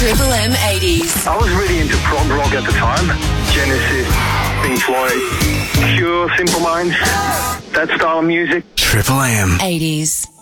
Triple M 80s. I was really into prog rock at the time. Genesis, Pink Floyd, Cure, Simple Minds, that style of music. Triple M 80s.